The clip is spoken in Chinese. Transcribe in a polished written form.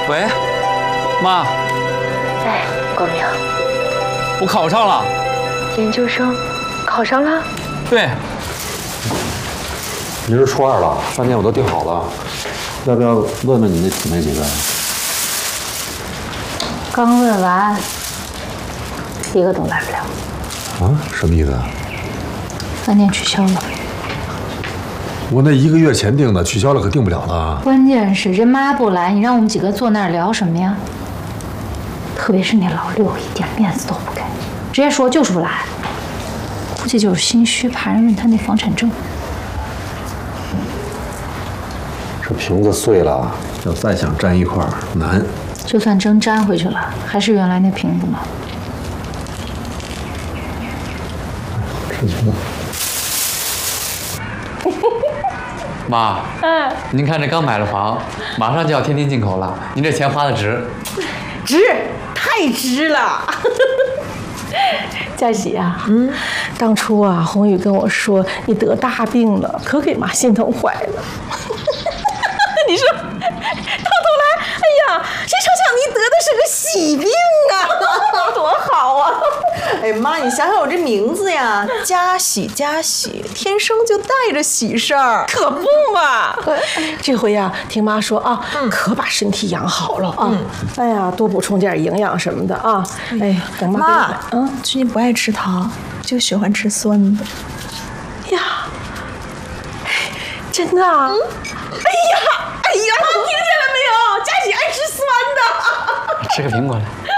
喂，妈。 哎，光明， 我考上了。 研究生，考上了？ 对。 明儿初2了，饭店我都订好了，要不要问问你那姊妹几个呀？ 刚问完，一个都来不了。 啊，什么意思啊？ 饭店取消了。 我那1个月前订的，取消了可订不了了。 关键是人妈不来，你让我们几个坐那儿聊什么呀？特别是那老六，一点面子都不给，直接说就是不来。估计就是心虚，怕人问他那房产证。 这瓶子碎了，要再想粘一块儿难。 就算真粘回去了，还是原来那瓶子吗？ 吃醋。 妈，您看这刚买了房，马上就要天天进口了，您这钱花的值。 值，太值了。 佳喜啊，当初啊，红宇跟我说你得大病了，可给妈心疼坏了。你说，到头来，哎呀，谁成想你得的是个喜病啊，多好啊！ 哎妈，你想想我这名字呀，佳喜佳喜，天生就带着喜事儿， 可不嘛！这回呀，听妈说啊，可把身体养好了啊。哎呀，多补充点营养什么的啊。哎，等妈。 最近不爱吃糖，就喜欢吃酸的。 呀，真的啊？哎呀，妈听见了没有？佳喜爱吃酸的。 吃个苹果来。